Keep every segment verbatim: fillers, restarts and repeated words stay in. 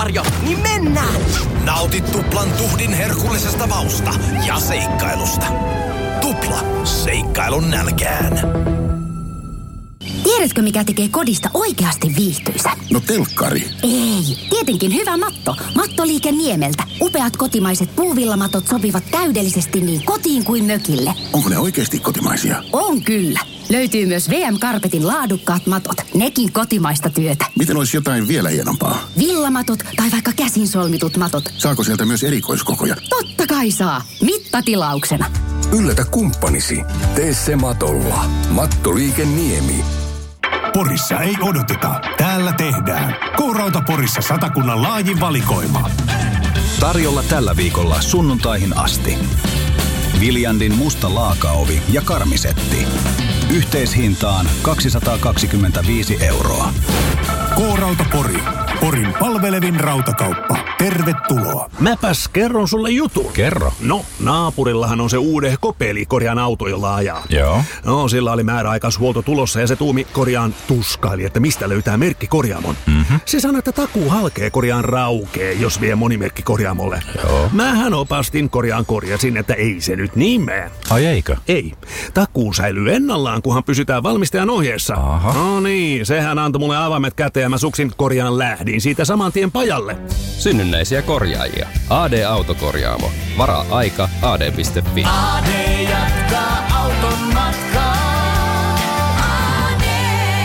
Marjo, niin mennään! Nauti tuplan tuhdin herkullisesta mausta ja seikkailusta. Tupla, seikkailun nälkään. Tiedätkö, mikä tekee kodista oikeasti viihtyisän? No telkkari. Ei, tietenkin hyvä matto. Mattoliike Niemeltä. Upeat kotimaiset puuvillamatot sopivat täydellisesti niin kotiin kuin mökille. Onko ne oikeasti kotimaisia? On kyllä. Löytyy myös V M Carpetin laadukkaat matot. Nekin kotimaista työtä. Miten olisi jotain vielä hienompaa? Villamatot tai vaikka käsin solmitut matot. Saako sieltä myös erikoiskokoja? Totta kai saa. Mittatilauksena. Yllätä kumppanisi. Tee se matolla. Mattoliike Niemi. Porissa ei odoteta. Täällä tehdään. K-Rauta Porissa Satakunnan laajin valikoima. Tarjolla tällä viikolla sunnuntaihin asti. Viljandin musta laakaovi ja karmisetti. Yhteishintaan kaksisataakaksikymmentäviisi euroa. K-Rauta Pori. Porin palvelevin rautakauppa. Tervetuloa. Mäpäs kerron sulle jutun. Kerro. No, naapurillahan on se uudehko pelikorjaan auto, jolla ajaa. Joo. No, sillä oli määräaikaishuolto tulossa ja se tuumi korjaan tuskaili, että mistä löytää merkki korjaamon. Mm-hmm. Se sanoi, että takuu halkee korjaan raukee, jos vie monimerkki korjaamolle. Joo. Mähän opastin korjaan korjasin, että ei se nyt niin mene. Ai eikö? Ei. Takuu säilyy ennallaan, kunhan pysytään valmistajan ohjeessa. Aha. No niin, sehän antoi mulle avaimet käteen ja mä suksin korjaan lähdin siitä saman tien pajalle. Synnynnäisiä korjaajia. A D-autokorjaamo. Varaa aika A D piste Fi. A D jatkaa auton matkaa. A D.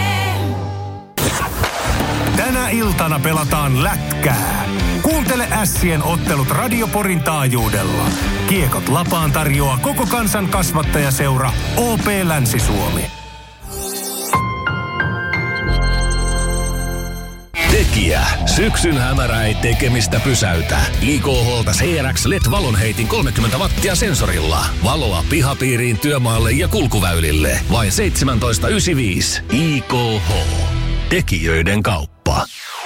Tänä iltana pelataan lätkää. Kuuntele Ässien ottelut Radioporin taajuudella. Kiekot lapaan tarjoaa koko kansan kasvattajaseura O P Länsi-Suomi. Tekijä. Syksyn hämärä ei tekemistä pysäytä. I K H:lta C R X L E D-valonheitin kolmekymmentä wattia sensorilla. Valoa pihapiiriin, työmaalle ja kulkuväylille. Vain seitsemäntoista yhdeksänkymmentäviisi. I K H. Tekijöiden kauppa.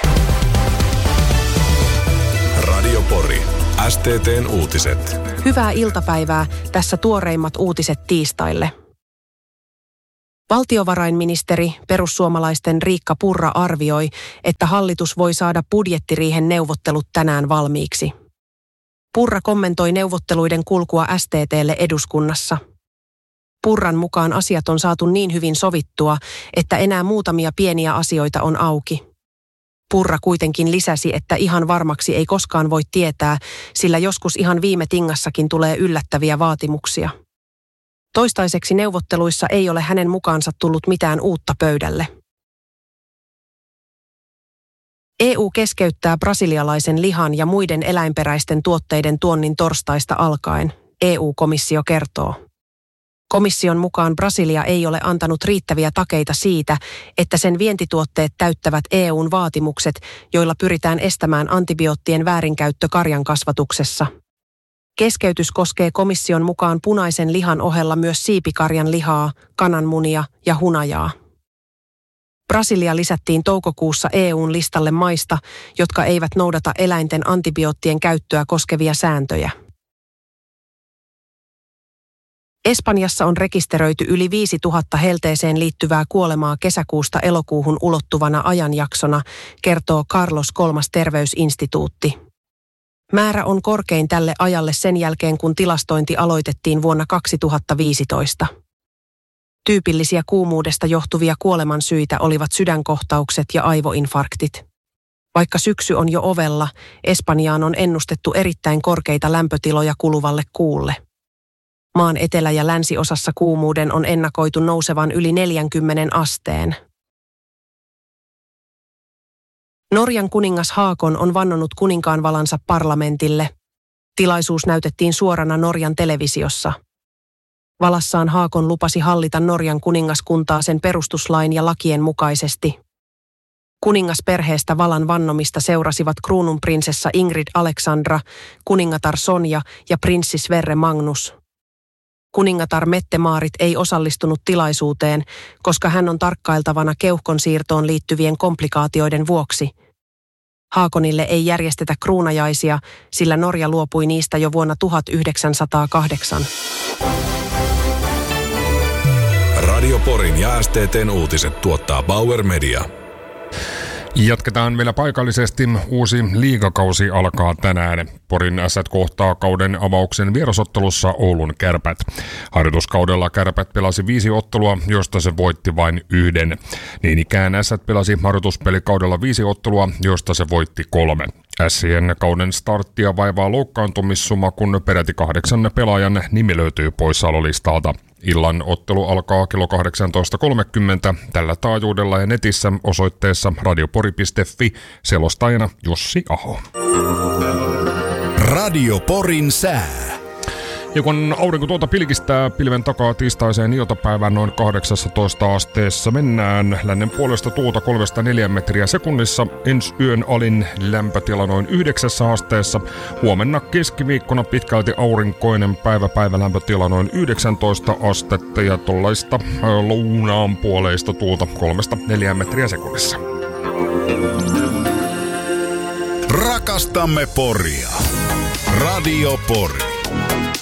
Radio Pori. S T T:n uutiset. Hyvää iltapäivää. Tässä tuoreimmat uutiset tiistaille. Valtiovarainministeri, perussuomalaisten Riikka Purra arvioi, että hallitus voi saada budjettiriihen neuvottelut tänään valmiiksi. Purra kommentoi neuvotteluiden kulkua S T T:lle eduskunnassa. Purran mukaan asiat on saatu niin hyvin sovittua, että enää muutamia pieniä asioita on auki. Purra kuitenkin lisäsi, että ihan varmaksi ei koskaan voi tietää, sillä joskus ihan viime tingassakin tulee yllättäviä vaatimuksia. Toistaiseksi neuvotteluissa ei ole hänen mukaansa tullut mitään uutta pöydälle. E U keskeyttää brasilialaisen lihan ja muiden eläinperäisten tuotteiden tuonnin torstaista alkaen, E U-komissio kertoo. Komission mukaan Brasilia ei ole antanut riittäviä takeita siitä, että sen vientituotteet täyttävät E U:n vaatimukset, joilla pyritään estämään antibioottien väärinkäyttö karjan kasvatuksessa. Keskeytys koskee komission mukaan punaisen lihan ohella myös siipikarjan lihaa, kananmunia ja hunajaa. Brasilia lisättiin toukokuussa E U:n listalle maista, jotka eivät noudata eläinten antibioottien käyttöä koskevia sääntöjä. Espanjassa on rekisteröity yli viisituhatta helteeseen liittyvää kuolemaa kesäkuusta elokuuhun ulottuvana ajanjaksona, kertoo Carlos kolmas terveysinstituutti. Määrä on korkein tälle ajalle sen jälkeen, kun tilastointi aloitettiin vuonna kaksituhattaviisitoista. Tyypillisiä kuumuudesta johtuvia kuolemansyitä olivat sydänkohtaukset ja aivoinfarktit. Vaikka syksy on jo ovella, Espanjaan on ennustettu erittäin korkeita lämpötiloja kuluvalle kuulle. Maan etelä- ja länsiosassa kuumuuden on ennakoitu nousevan yli neljänkymmenen asteen. Norjan kuningas Haakon on vannonut kuninkaanvalansa parlamentille. Tilaisuus näytettiin suorana Norjan televisiossa. Valassaan Haakon lupasi hallita Norjan kuningaskuntaa sen perustuslain ja lakien mukaisesti. Kuningasperheestä valan vannomista seurasivat kruununprinsessa Ingrid Alexandra, kuningatar Sonja ja prinssi Sverre Magnus. Kuningatar Mette-Maarit ei osallistunut tilaisuuteen, koska hän on tarkkailtavana keuhkon siirtoon liittyvien komplikaatioiden vuoksi. Haakonille ei järjestetä kruunajaisia, sillä Norja luopui niistä jo vuonna tuhatyhdeksänsataakahdeksan. Radio Porin ja S T T:n uutiset tuottaa Bauer Media. Jatketaan vielä paikallisesti. Uusi liigakausi alkaa tänään. Porin Ässät kohtaa kauden avauksen vierasottelussa Oulun Kärpät. Harjoituskaudella Kärpät pelasi viisi ottelua, josta se voitti vain yhden. Niin ikään Ässät pelasi harjoituspelikaudella viisi ottelua, josta se voitti kolme. Ässien kauden starttia vaivaa loukkaantumissuma, kun peräti kahdeksan pelaajan nimi löytyy poissaololistalta. Illan ottelu alkaa kello kahdeksantoista kolmekymmentä tällä taajuudella ja netissä osoitteessa radiopori piste fi. Selostajana Jussi Aho. Radioporin sää. Ja kun aurinko tuolta pilkistää pilven takaa tiistaiseen iltapäivään noin kahdeksantoista asteessa mennään. Lännen puolesta tuulta kolmesta neljään metriä sekunnissa. Ensi yön alin lämpötila noin yhdeksässä asteessa. Huomenna keskiviikkona pitkälti aurinkoinen päivä, päivälämpötila noin yhdeksäntoista astetta ja tollaista lounaan puoleista tuulta kolmesta neljään metriä sekunnissa. Rakastamme Poria. Radio Pori.